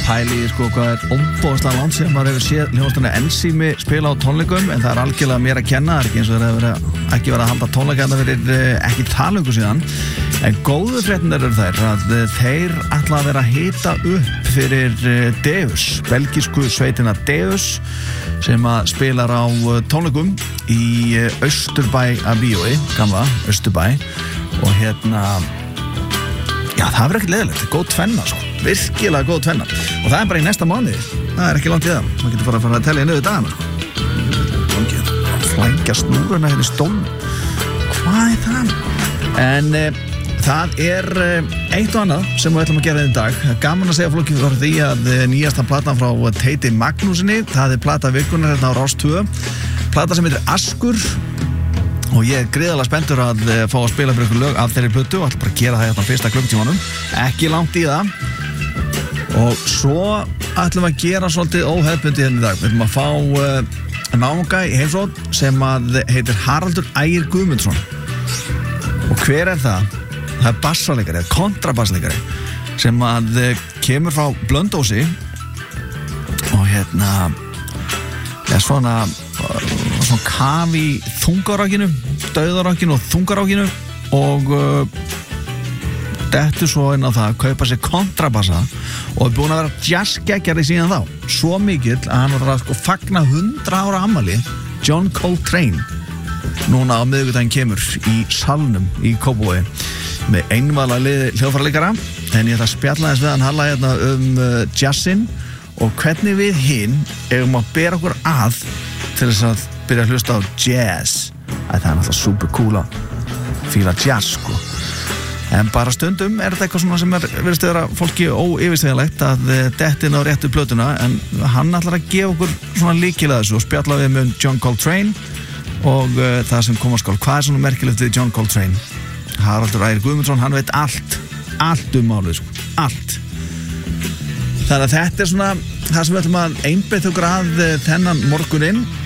pæli í sko hvað óbóðslega langt sem maður hefur séð hljómsveitina Ensími spila á tónleikum, en það algjörlega mér að kenna. Það ekki eins og það ekki verið að halda tónleika fyrir ekki talöngu síðan. En góðu fréttirnar eru þær að þeir ætla að vera að hita upp fyrir Deus, belgísku sveitina Deus, sem að spilar á tónleikum í Austurbæ að Bíói, gamla Austurbæ. Og já, það verður ekkert leiðilegt, góð tvenna sko, virkilega góð tvenna. Og það bara í næsta mánuði, það ekki langt í það. Maður getur bara að fara að telja niður dagana sko. Flækja snúruna hérna í stólnum. Hvað það? En það eitt og annað sem við ætlum að gera í dag. Gaman að segja fólki fyrir því að nýjasta platan frá Teiti Magnúsinni, það plata vikunar hérna á Rás 2. Plata sem heitir Askur. Og ég gríðarlega spenntur að fá að spila fyrir ykkur lög af þeirri plötu og ætla bara að gera það hérna fyrsta klukkutímanum. Ekki langt í það. Og svo ætlum við að gera svolítið óhefbundið hérna í dag. Við ætlum að fá náunga í heimsókn sem að heitir Haraldur Ægir Guðmundsson. Og hver er það? Það er bassaleikari, kontrabassaleikari sem að kemur frá Blönduósi og svona kaf í þungarokkinu, dauðarokkinu og þungarokkinu og dettur svo inn á það að kaupa sér kontrabassa og er búin að vera jazzgeggjari síðan þá. Svo mikill að hann var að fagna 100 ára afmæli John Coltrane núna á miðvikudaginn kemur í salnum í Kópavogi með einvala hljóðfæraleikara. En ég ætla að spjalla þess við hann Halla hérna jazzinn og hvernig við hinn eigum að bera okkur að til þess að byrja að hlusta á jazz. Það er náttúrulega super cool að fíla jazz sko. En bara stundum er þetta eitthvað svona sem virðist vera fólki óyfirstíðanlegt að dettin á réttu plötuna, en hann ætlar að gefa okkur svona líkilega þessu og spjalla við með John Coltrane og það sem koma skal. Hvað er svona merkilegt við John Coltrane? Haraldur Ægir Guðmundsson, hann veit allt málið sko, allt. Þannig að þetta er svona það sem við ætlum að einbeita okkur að þennan morguninn.